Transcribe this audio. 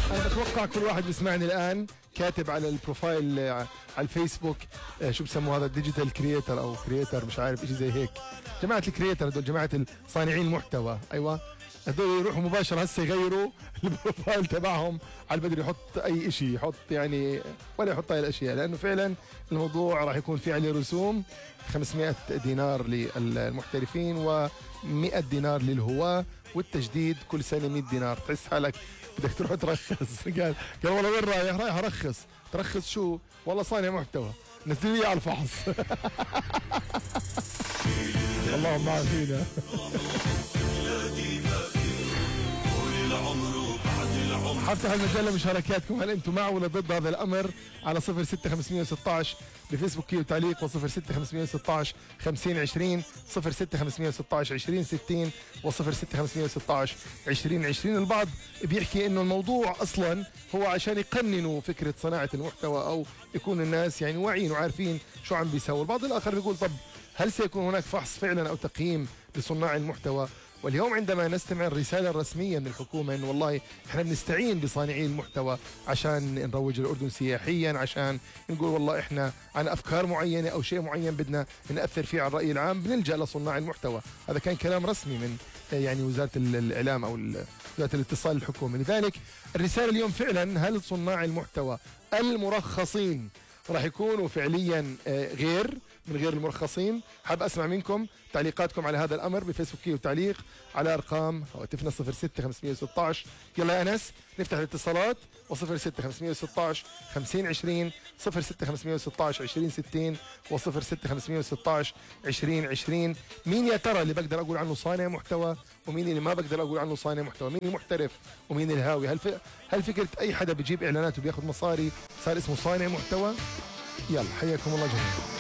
أنا بتوقع كل واحد بيسمعني الآن كاتب على البروفايل على الفيسبوك شو بسموه هذا الديجيتال كرييتر أو كرييتر مش عارف إشي زي هيك. جماعة الكرييتر هدول جماعة صانعين المحتوى، أيوة هدول يروحوا مباشرة هسه يغيروا البروفايل تبعهم على بدري يحط أي إشي، يحط يعني ولا يحط هاي الأشياء، لأنه فعلا الموضوع راح يكون في عليه رسوم 500 دينار للمحترفين و100 دينار للهواة، والتجديد كل سنة 100 دينار. تحس حالك بدك تروح ترخص. قال والله وين رايح ارخص. ترخص شو؟ والله صانع محتوى، نزل لي على الفحص. اللهم عافينا. حفتح المجلة مشاركاتكم، هل انتم مع ولا ضد هذا الامر؟ على 06516 بفيسبوك وتعليق، و06516 5020 06516 2060 و06516 2020. البعض بيحكي انه الموضوع اصلا هو عشان يقننوا فكرة صناعة المحتوى او يكون الناس يعني واعيين وعارفين شو عم بيسووا. البعض الاخر بيقول طب هل سيكون هناك فحص فعلا او تقييم لصناع المحتوى؟ واليوم عندما نستمع الرسالة الرسمية من الحكومة إنه والله إحنا بنستعين بصانعي المحتوى عشان نروج الأردن سياحيا، عشان نقول والله إحنا عن أفكار معينة أو شيء معين بدنا نأثر فيه على الرأي العام، بنلجأ لصناع المحتوى. هذا كان كلام رسمي من يعني وزارة الإعلام أو وزارة الاتصال الحكومي. لذلك الرسالة اليوم فعلا هل صناع المحتوى المرخصين راح يكونوا فعليا من غير المرخصين؟ حاب اسمع منكم تعليقاتكم على هذا الامر بفيسبوك وتعليق على ارقام هواتفنا 06516. يلا يا انس نفتح الاتصالات، و06516 5020 06516 2060 و06516 2020. مين يا ترى اللي بقدر اقول عنه صانع محتوى ومين اللي ما بقدر اقول عنه صانع محتوى؟ مين المحترف ومين الهاوي؟ هل فكره اي حدا بيجيب اعلانات وبياخذ مصاري صار اسمه صانع محتوى؟ يلا حياكم الله جميعا.